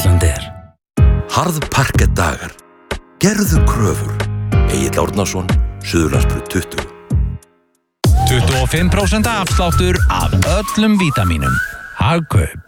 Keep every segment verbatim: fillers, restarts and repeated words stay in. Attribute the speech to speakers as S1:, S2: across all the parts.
S1: Icelandair.
S2: Harðparkett dagar. Gerðu kröfur. Egill Árnason, Suðurlandsbraut tuttugu.
S1: tuttugu og fimm prósent afsláttur af öllum vítamínum. Hagkaup.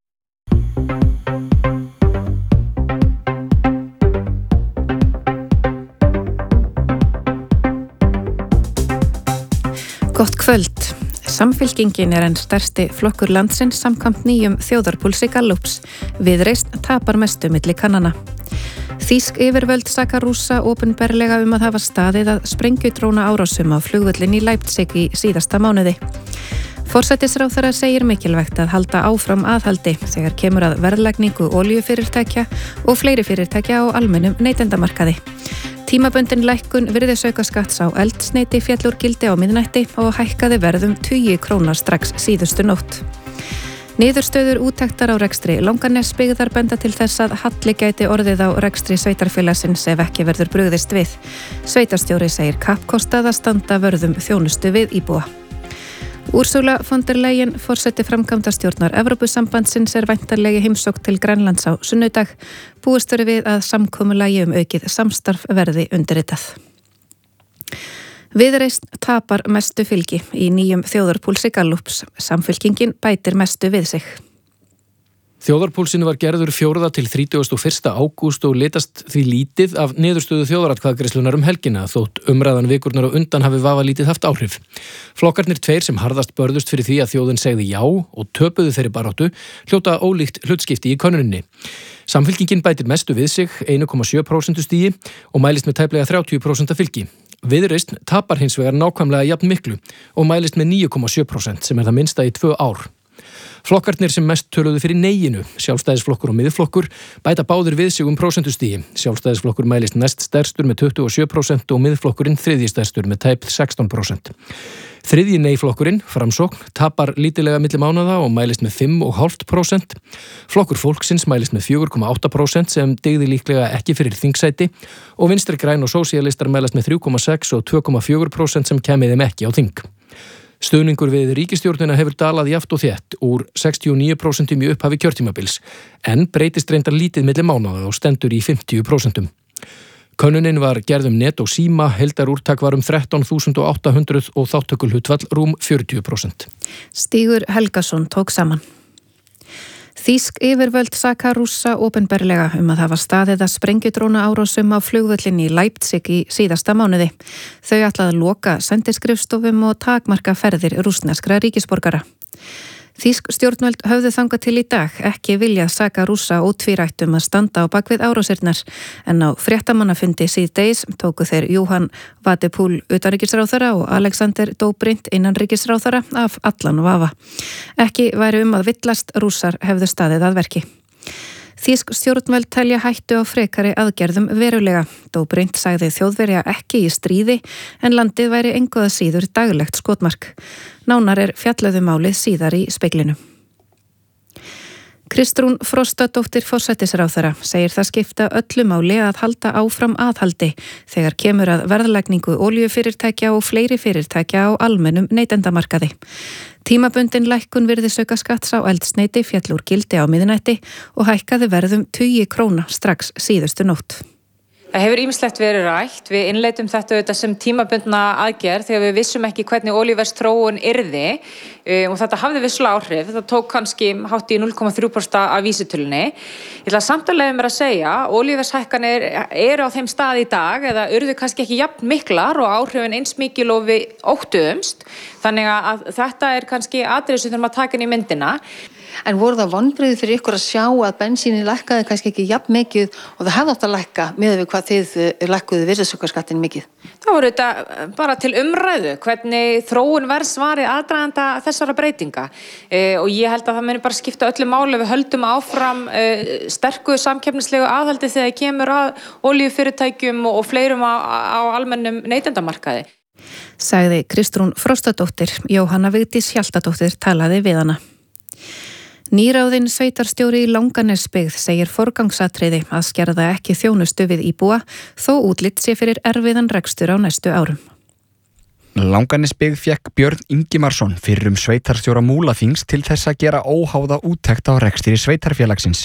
S3: Gott kvöld. Samfylkingin er enn stærsti flokkur landsins samkvæmt nýjum þjóðarpúlsi Gallups. Viðreisn tapar mestu milli kannana. Þýsk yfirvöld saka Rússa opinberlega um að hafa staðið að sprengjudróna árásum á flugvöllin í Leipzig í síðasta mánuði. Forsætisráðherra segir mikilvægt að halda áfram aðhaldi þegar kemur að verðlagningu olíufyrirtækja og fleiri fyrirtækja á almennum neytendamarkaði. Tímabundin lækkun virðisaukaskatts á eldsneyti féll úr gildi á miðnætti og hækkaði verðum tugi króna strax síðustu nótt. Niðurstöður úttektar á rekstri Langanesbyggðar benda til þess að halli gæti orðið á rekstri sveitarfélagsins ef ekki verður brugðist við. Sveitarstjóri segir kappkostað að standa vörðum þjónustu við íbúa. Úrsula von der Leyen, forseti framkvæmdastjórnar Evrópusambandsins, er væntanlegi heimsókn til Grænlands á sunnudag. Búist er við að samkomulagi um aukið samstarf verði undirritað. Viðreisn tapar mestu fylgi í nýjum þjóðarpúlsi Gallups. Samfylkingin bætir mestu við sig.
S4: Þjóðarpúlsinu var gerður fjórða til þrítugasta og fyrsta ágúst og litast því lítið af niðurstöðu þjóðaratkvæðagreiðslunnar um helgina þótt umræðan vikurnar og undan hafi vafa lítið haft áhrif. Flokkarnir tveir sem harðast börðust fyrir því að þjóðin segði já og töpuðu þeirri baráttu hljóta ólíkt hlutskipti í könnuninni. Samfylkingin bætir mestu við sig einn komma sjö prósent stigi og mælist með tæplega þrjátíu prósent fylgi. Viðreisn tapar hins vegar nákvæmlega jafn miklu og mælist með níu komma sjö prósent sem er það minnsta í tvö ár. Flokkarnir sem mest töluðu fyrir neyinu, Sjálfstæðisflokkur og Miðflokkur, bæta báðir við sig um prósentustigi. Sjálfstæðisflokkur mælist næst stærstur með tuttugu og sjö prósent og Miðflokkurinn þriðji stærstur með tæp sextán prósent. Þriðji neyflokkurinn, Framsókn, tapar lítilega milli mánaða og mælist með fimm komma fimm prósent. Flokkur fólksins mælist með fjögur komma átta prósent sem dygði líklega ekki fyrir þingsæti og Vinstri græn og sósíalistar mælast með þrjú komma sex og tvö komma fjögur prósent sem kæmi þeim ekki á þing. Stuðningur við ríkisstjórnina hefur dalað jafnt og þétt úr sextíu og níu prósent í upphafi kjörtímabils en breytist reyndar lítið milli mánaða og stendur í fimmtíu prósent. Könnunin var gerð um net og síma, heildarúrtak var um þrettán þúsund átta hundruð og þátttökuhlutfall rúm fjörutíu prósent.
S3: Stígur Helgason tók saman. Þýsk yfirvöld saka Rússa opinberlega um að hafa staðið að sprengjudróna árásum á flugvöllin í Leipzig í síðasta mánuði. Þau ætlaði að loka sendiskrifstofum og takmarka ferðir rússneskra ríkisborgara. Þýsk stjórnvöld höfðu þangað til í dag ekki viljað saka Rússa ótvírætt um að standa á bakvið árásirnar en á fréttamannafundi síðdegis tóku þeir Johan Wadepool utanríkisráðherra og Alexander Dobrindt innanríkisráðherra af allan vafa. Ekki væri um að villast Rússar hefðu staðið að verki. Þýsk stjórnvöld telja hættu á frekari aðgerðum verulega. Dobrindt sagði Þjóðverja ekki í stríði en landið væri engu að síður daglegt skotmark. Nánar er fjallað um málið síðar í speglinu. Kristrún Frostadóttir forsætisráðherra segir það skipta öllu máli að halda áfram aðhaldi þegar kemur að verðlagningu olíufyrirtækja og fleiri fyrirtækja á almennum neytendamarkaði. Tímabundin lækkun virðisaukaskatts á eldsneyti féll úr gildi á miðnætti og hækkaði verðum tugi króna strax síðustu nótt.
S5: Það hefur ýmislegt verið rætt. Við innleitum þetta auðvitað sem tímabundna aðgerð þegar við vissum ekki hvernig olíuverðsþróun yrði um, og þetta hafði vissulega áhrif. Það tók kannski hátt í núll komma þrjú prósent af vísitölunni. Ég ætla samt að leyfa mér að segja olíuverðshækkanir eru á þeim stað í dag eða urðu kannski ekki jafn miklar og áhrifin eins mikil og við óttuðumst. Þannig að þetta er kannski atriði sem þurfum að taka inn í myndina.
S6: En voru það vonbrigði fyrir ykkur að sjá að bensíni lækkaði kannski ekki jafn mikið og það hefði átt að lækka miðað við hvað þið lækkuðu virðisaukaskattinn mikið?
S5: Það voru þetta bara til umræðu hvernig þróun verðs var í aðdraganda þessara breytinga e, og ég held að það muni bara skipta öllu máli við höldum áfram e, sterku samkeppnislegu aðhaldi þegar kemur að olíufyrirtækjum og, og fleirum á, á almennum neytendamarkaði.
S3: Sagði Kristrún Frostadóttir. Jóhanna Vigdís Hjaltadóttir talaði við hana. Nýráðinn sveitarstjóri í Langanesbyggð segir forgangsatriði að skerða ekki þjónustu við íbúa þó útlit sé fyrir erfiðan rekstur á næstu árum.
S7: Langanesbyggð fékk Björn Ingimarsson fyrrum sveitarstjóra Múlaþings til þess að gera óháða úttekt á rekstri sveitarfélagsins.